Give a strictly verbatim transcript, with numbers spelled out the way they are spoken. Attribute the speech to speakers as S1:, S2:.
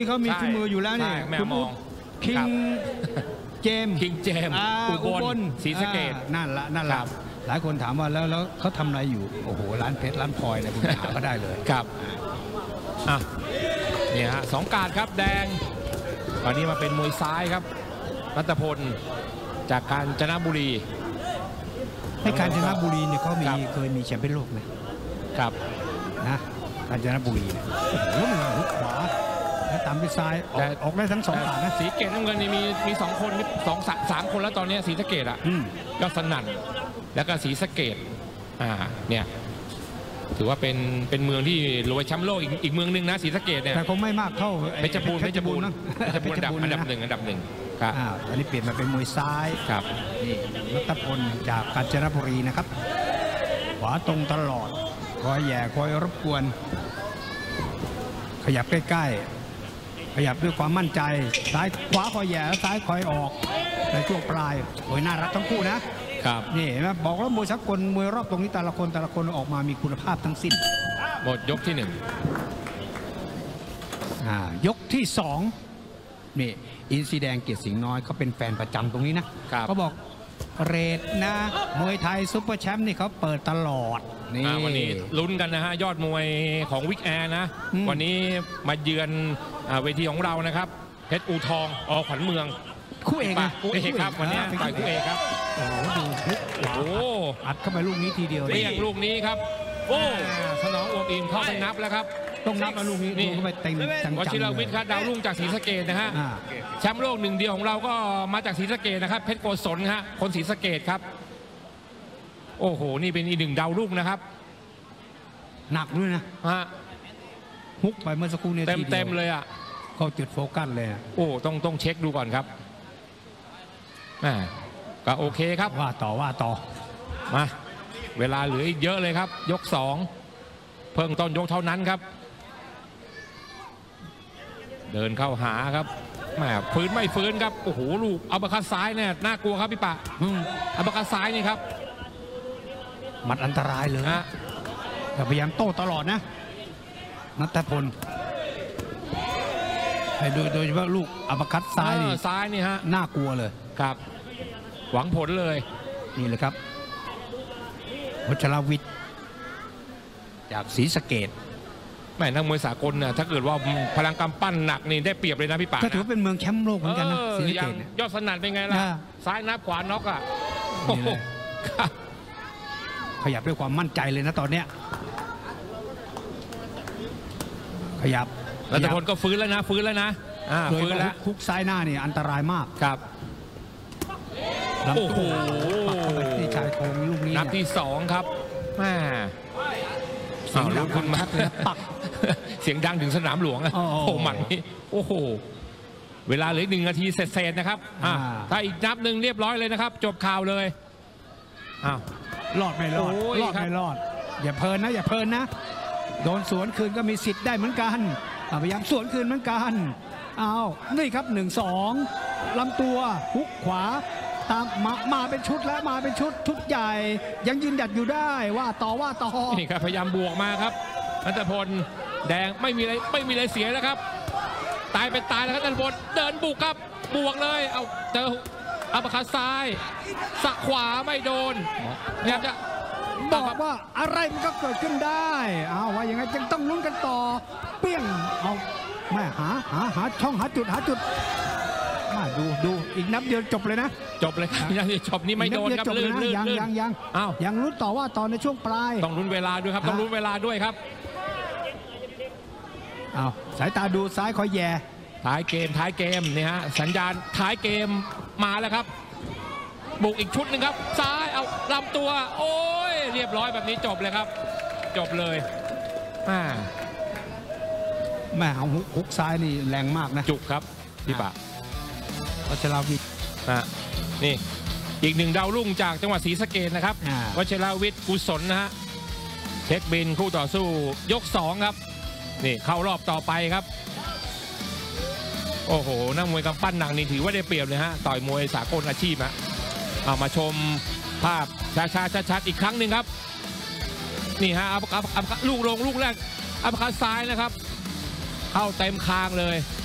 S1: เขามีฝีมืออยู่แล้วนี่คุณอุ๊ดคิงเจม
S2: คิงเจมอุบลศรีสะเกษ
S1: นั่นละนั่นละหลายคนถามว่าแล้วแล้วเขาทำอะไรอยู่โอ้โหร้านเพชรร้านพลอยเนี่ยคุณหาก็ได้เลย
S2: ครับอ่ะเนี่ยฮะสองการครับแดงตอนนี้มาเป็นมวยซ้ายครับรัตพลจากกาญจนบุรี
S1: ในกาญจนบุรีเนี่ยเขามีเคยมีแชมป์โลกไหม
S2: ครับ
S1: นะกาญจนบุรีเนี่ยโอ้โหหุกขวาแล้วตามด้วยซ้ายออกออกได้ทั้งสองขานะ
S2: สีเกตน้ำเงินนี่มีมีสองคนสองสามคนแล้วตอนนี้สีสะเกตอ่ะก็สนั่นแล้วก็สีสะเกตอ่าเนี่ยถือว่าเป็นเป็นเมืองที่รวยแชมป์โลกอีกอีกเมืองหนึ่งนะศรีสะเกษเนี่ย
S1: แต่คงไม่มากเท่า
S2: เพชรบูรณ์เพชรบูรณ์นะเพชรบูรณ์อันดับอันดับหนึ่งอันดับหนึ่งครับ
S1: อ่าอันนี้เปลี่ยนมาเป็นมวยซ้าย
S2: ครับ
S1: นี่รัตพลจากกาญจนบุรีนะครับขวาตรงตลอดคอยแย่คอยรบกวนขยับใกล้ๆขยับด้วยความมั่นใจซ้ายขวาคอยแย่ซ้ายคอยออกในช่วงปลายโอ้ยน่ารักทั้งคู่นะครับนี่นะบอกแล้วมวยสากลมวยรอบตรงนี้แต่ละคนแต่ละคนออกมามีคุณภาพทั้งสิ้น
S2: หมดยกที่หนึ่ง
S1: อ่ายกที่สองนี่อินซีแดงเกียรติสิงห์น้อยเขาเป็นแฟนประจำตรงนี้นะเขาบอกเรทนะมวยไทยซุปเปอร์แชมป์นี่เขาเปิดตลอด
S2: นี่วันนี้ลุ้นกันนะฮะยอดมวยของวิกแอร์นะวันนี้มาเยือนเวทีของเรานะครับเพชรอูทองอขวัญเมือง
S1: คู่เอก
S2: คู่เอกครับวันนี้ต่อยคู่เอกครับ
S1: โอ้โหดูทุกโอ้อัดเข้าไปลูกนี้ทีเดียว
S2: เรียกลูกนี้ครับโอ้สนองอวมอิ่มเข้าไปนับแล้วครับ
S1: ต้องนับมาลูกนี้นี่เข้าไปเต็มจังๆ
S2: วชิรวิทย์ครับดาวรุ่งจากศรีสะเกษนะฮะแชมป์โลกหนึ่งเดียวของเราก็มาจากศรีสะเกษนะครับเพชรโกศลฮะคนศรีสะเกษครับโอ้โหนี่เป็นอีกหนึ่งดาวรุ่งนะครับ
S1: หนักด้วยนะ
S2: ฮะ
S1: ฮุกไปเมื่อสักครู่นี้
S2: เต็มเต็มเลยอ่ะ
S1: เขาจุดโฟกัสเลย
S2: โอ้ต้องต้องเช็คดูก่อนครับอ่าก็โอเคครับ
S1: ว่าต่อว่าต่อ
S2: มาเวลาเหลืออีกเยอะเลยครับยกสองเพิ่งต้นยกเท่านั้นครับเดินเข้าหาครับแหมฟื้นไม่ฟื้นครับโอ้โหลูกอัปเปอร์คัตซ้ายเนี่ยน่ากลัวครับพี่ปะอัปเปอร์คัตซ้ายนี่ครับ
S1: หมัดอันตรายเลยแต่พยายามโต้ตลอดนะนัทพลโดยโดยเฉพาะลูกอัปเปอร์คัตซ้ายนี่
S2: ซ้ายนี่ฮะ
S1: น่ากลัวเลย
S2: ครับหวังผลเลย
S1: นี่เลยครับวัชรวิทย์จากศรีสะเกษ
S2: แม่นักมวยสากลเนี่ยถ้าเกิดว่าพลังกำปั้นหนักนี่ได้เปรียบเลยนะพี่ป่า
S1: ก็ถือว่าเป็นเมืองแชมป์โลกเหมือนกันนะศรีสะเกษ
S2: ยอดสนั่นเป็นไงล่ะซ้ายนับขวาน็อกอ่ะ
S1: ขยับด้วยความมั่นใจเลยนะตอนเนี้ยขยับ
S2: รัตพลก็ฟื้นแล้วนะฟื้นแล้วนะฟื้นแล้ว
S1: คุกซ้ายหน้านี่อันตรายมาก
S2: ครับโอ้โห
S1: ที่ชายโครงลูกนี้
S2: นับที่สองครับแม่เสียงดังคุณมัดเลยปักเสียงดังถึงสนามหลวงโอ้โหหมัดนี้โอ้โหเวลาเหลือหนึ่งนาทีเสร็จๆนะครับถ้าอีกนับหนึ่งเรียบร้อยเลยนะครับจบข่าวเลยอ้าว
S1: รอดไม่รอดรอดไม่รอดอย่าเพลินนะอย่าเพลินนะโดนสวนคืนก็มีสิทธิ์ได้เหมือนกันพยายามสวนคืนเหมือนกันเอานี่ครับหนึ่งสองลำตัวฮุกขวาตามมามาเป็นชุดแล้วมาเป็นชุดชุดใหญ่ยังยืนหยัดอยู่ได้ว่าต่อว่าต่อ
S2: นี่ครับพยายามบวกมาครับนัทพลแดงไม่มีอะไรไม่มีอะไรเสียแล้วครับตายเป็นตายแล้วครับนัทพลเดินบุกครับบวกเลยเอาเจออัปเปอร์คัตซ้ายสะขวาไม่โดนพยายามจะ
S1: บอกว่าอะไรมันก็เกิดขึ้นได้เอาว่ายังไงจึงต้องลุ้นกันต่อเปี้ยงเอาแม่หาหาหาช่องหาจุดหาจุดมาดูดูอีกนับเดียวจบเลยนะ
S2: จบเลยยังจบนี่ไม่โดนครับลื่นลื่น
S1: ยังยังยัง
S2: อ้าว
S1: ยังลุ้นต่อว่าตอนในช่วงปลาย
S2: ต้องลุ้นเวลาด้วยครับต้องลุ้นเวลาด้วยครับ
S1: เอาสายตาดูซ้ายคอยแย่
S2: ท้ายเกมท้ายเกมนี่ฮะสัญญาณท้ายเกมมาแล้วครับบุกอีกชุดหนึ่งครับซ้ายเอาลำตัวโอ้ยเรียบร้อยแบบนี้จบเลยครับจบเลยอ่า
S1: แม่เอาฮุกซ้ายนี่แรงมากนะ
S2: จุกครับพี่ปะ
S1: วัชรวิทย์
S2: นะนี่อีกหนึ่งดาวรุ่งจากจังหวัดศรีสะเกษนะครับวัชรวิทย์กุศลนะฮะเช็คบินคู่ต่อสู้ยกสองครับนี่เข้ารอบต่อไปครับโอ้โหนักมวยกำปั้นหนักนี่ถือว่าได้เปรียบเลยฮะต่อยมวยสากลอาชีพนะเอามาชมภาพช้าๆชัดๆอีกครั้งหนึ่งครับนี่ฮะอัปอัปลูกลงลูกแรกอัปคัตซ้ายนะครับเข้าเต็มคางเลย